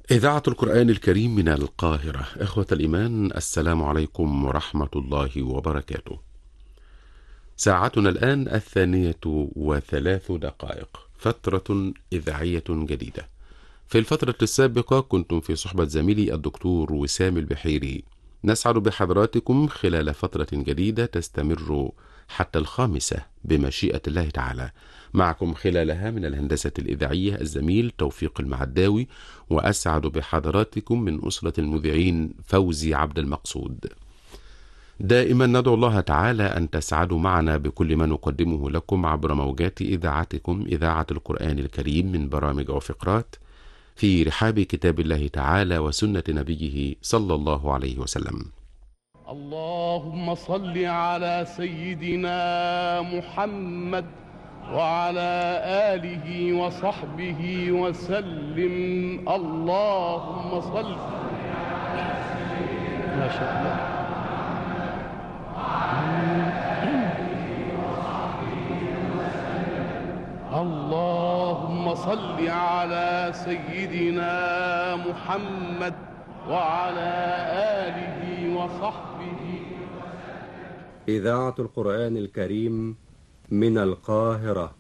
إذاعة القرآن الكريم من القاهرة. إخوة الإيمان، السلام عليكم ورحمة الله وبركاته. ساعتنا الآن 2:03، فترة إذاعية جديدة. في الفترة السابقة كنتم في صحبة زميلي الدكتور وسام البحيري. نسعد بحضراتكم خلال فترة جديدة تستمر حتى 5 بمشيئة الله تعالى. معكم خلالها من الهندسة الإذاعية الزميل توفيق المعداوي، وأسعد بحضراتكم من أسرة المذيعين فوزي عبد المقصود. دائما ندعو الله تعالى أن تسعدوا معنا بكل ما نقدمه لكم عبر موجات إذاعتكم إذاعة القرآن الكريم من برامج وفقرات في رحاب كتاب الله تعالى وسنة نبيه صلى الله عليه وسلم. اللهم صل على سيدنا محمد وعلى آله وصحبه وسلم. اللهم صل. ما شاء الله. اللهم صل على سيدنا محمد وعلى آله وصحبه. إذاعة القرآن الكريم من القاهرة.